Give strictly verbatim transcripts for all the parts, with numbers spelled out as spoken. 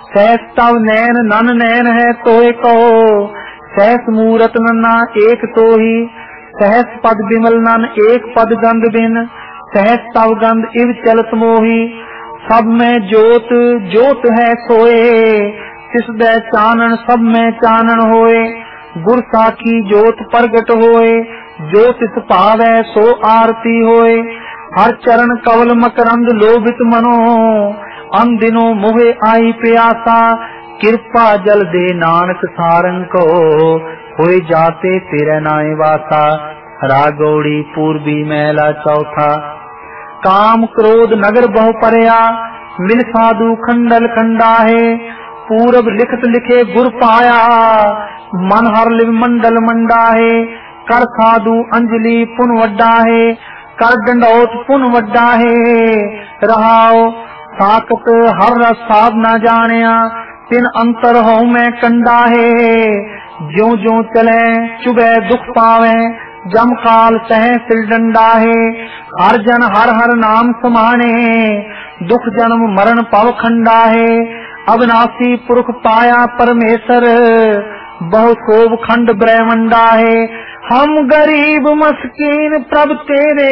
सहस तव नैन नन नैन है तोय कहो, सहस मूरत नन्ना एक तो ही, सहस पद बिमल नन एक पद गंध बिन, सहस तव गंध इव चलत मोही। सब में जोत जोत है सोए, तिस दै चानन सब में चानन होए। गुर साखी जोत प्रगट होए, जो तिस भावै सो आरती होए। हर चरण कवल मकरंद लोभित मनो, अन दिनो मोहे आई प्यासा। कृपा जल दे नानक सारंग को, होए जाते तेरे नाय वासा। रागौड़ी पूर्वी मैला चौथा। काम क्रोध नगर बहु परया, मिल साधु खंडल खंडाहे। पूरब लिखत लिखे गुर पाया, मन हर लिव मंडल मंडाहे। कर साधु अंजलि पुन वड्डा है, कर डंडौत पुन वड्डा है। रहाओ साकत हर रस साध न जानिया, तिन अंतर हो मैं कंडा है। ज्यों ज्यों चले चुबे दुख पावे, जम काल सह सिर डंडा है। हर जन हर हर नाम समाने, दुख जन्म मरण पव खंडा है। अविनाशी पुरख पाया परमेश्वर, बहु शोभ खंड ब्रह्मंडा है। हम गरीब मस्कीन प्रभ तेरे,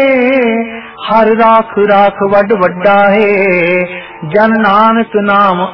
हर राख राख वड वड्डा है। जन नानक नाम